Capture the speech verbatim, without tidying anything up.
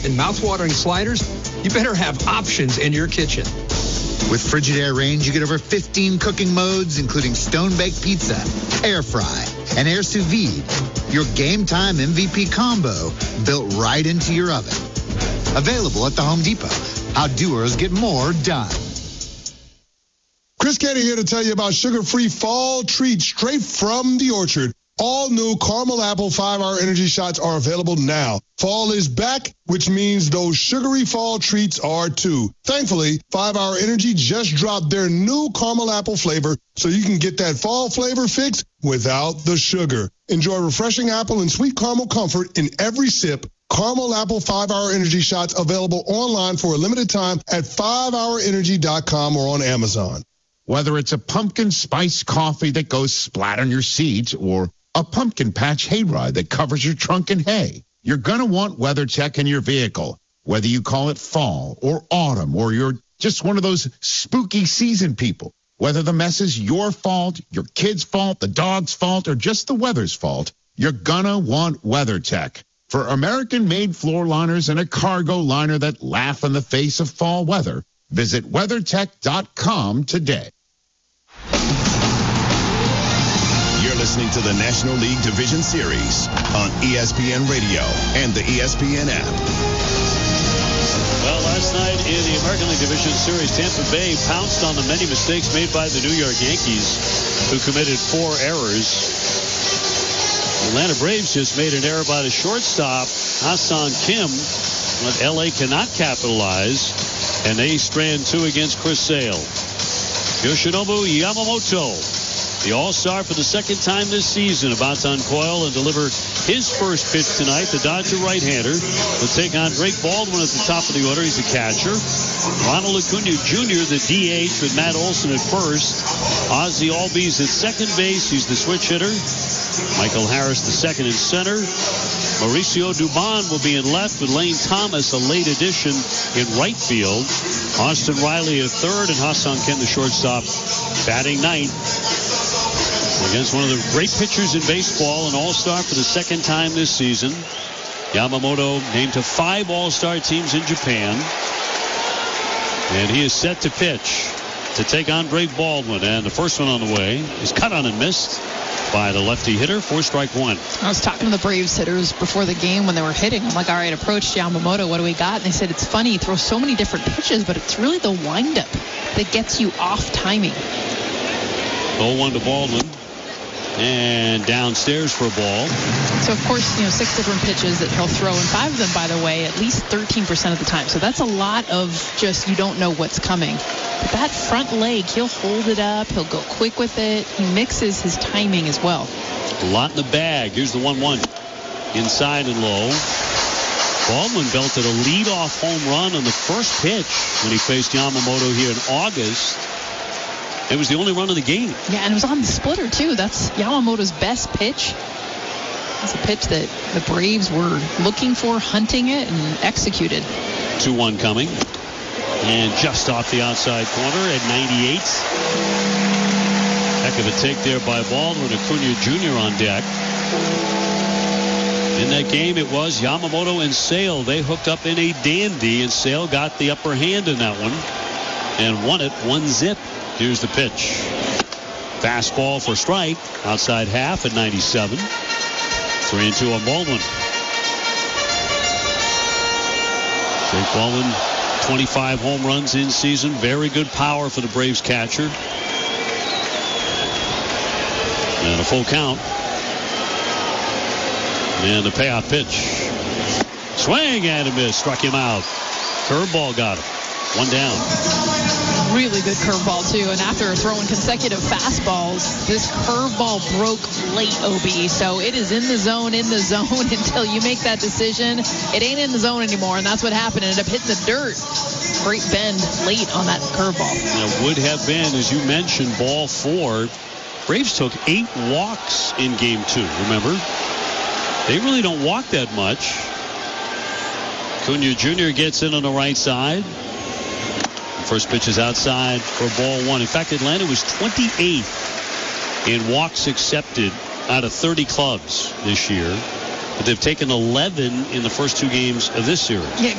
and mouth-watering sliders, you better have options in your kitchen. With Frigidaire range, you get over fifteen cooking modes, including stone-baked pizza, air fry, and air sous vide. Your game time M V P combo built right into your oven. Available at the Home Depot. How doers get more done. Chris Canty here to tell you about sugar-free fall treats straight from the orchard. All new caramel apple five-hour energy shots are available now. Fall is back, which means those sugary fall treats are too. Thankfully, five-hour Energy just dropped their new caramel apple flavor, so you can get that fall flavor fix without the sugar. Enjoy refreshing apple and sweet caramel comfort in every sip. Caramel apple five-hour energy shots available online for a limited time at five hour energy dot com or on Amazon. Whether it's a pumpkin spice coffee that goes splat on your seat or a pumpkin patch hayride that covers your trunk in hay, you're going to want WeatherTech in your vehicle. Whether you call it fall or autumn or you're just one of those spooky season people, whether the mess is your fault, your kid's fault, the dog's fault, or just the weather's fault, you're going to want WeatherTech. For American-made floor liners and a cargo liner that laugh in the face of fall weather, visit weathertech dot com today. You're listening to the National League Division Series on E S P N Radio and the E S P N app. Well, last night in the American League Division Series, Tampa Bay pounced on the many mistakes made by the New York Yankees, who committed four errors. The Atlanta Braves just made an error by the shortstop, Ha-Seong Kim, but L A cannot capitalize, and they strand two against Chris Sale. Yoshinobu Yamamoto, the All-Star for the second time this season, about to uncoil and deliver his first pitch tonight. The Dodger right-hander will take on Drake Baldwin at the top of the order. He's a catcher. Ronald Acuna Junior, the D H, with Matt Olson at first. Ozzie Albies at second base. He's the switch hitter. Michael Harris, the second in center. Mauricio Dubon will be in left with Lane Thomas, a late addition, in right field. Austin Riley at third, and Ha-Seong Kim, the shortstop, batting ninth. Against one of the great pitchers in baseball, an all-star for the second time this season. Yamamoto named to five all-star teams in Japan. And he is set to pitch to take on Drake Baldwin. And the first one on the way is cut on and missed by the lefty hitter for strike one. I was talking to the Braves hitters before the game when they were hitting. I'm like, all right, approach Yamamoto. What do we got? And they said, it's funny. He throws so many different pitches, but it's really the windup that gets you off timing. oh one to Baldwin. And downstairs for a ball. So, of course, you know, six different pitches that he'll throw, and five of them, by the way, at least thirteen percent of the time. So that's a lot of just you don't know what's coming. But that front leg, he'll hold it up. He'll go quick with it. He mixes his timing as well. A lot in the bag. Here's the one one. Inside and low. Baldwin belted a leadoff home run on the first pitch when he faced Yamamoto here in August. It was the only run of the game. Yeah, and it was on the splitter, too. That's Yamamoto's best pitch. It's a pitch that the Braves were looking for, hunting it, and executed. two one coming. And just off the outside corner at ninety-eight. Heck of a take there by Baldwin. Acuna Junior on deck. In that game, it was Yamamoto and Sale. They hooked up in a dandy, and Sale got the upper hand in that one and won it one zip. Here's the pitch. Fastball for strike. Outside half at ninety-seven. three and two on Baldwin. Drake Baldwin, twenty-five home runs in season. Very good power for the Braves catcher. And a full count. And the payoff pitch. Swing and a miss. Struck him out. Curveball got him. One down. Really good curveball, too. And after throwing consecutive fastballs, this curveball broke late, O B. So it is in the zone, in the zone until you make that decision. It ain't in the zone anymore, and that's what happened. It ended up hitting the dirt. Great bend late on that curveball. It would have been, as you mentioned, ball four. Braves took eight walks in game two, remember? They really don't walk that much. Acuna Junior gets in on the right side. First pitch is outside for ball one. In fact, Atlanta was twenty-eighth in walks accepted out of thirty clubs this year. but they've taken eleven in the first two games of this series. Yeah,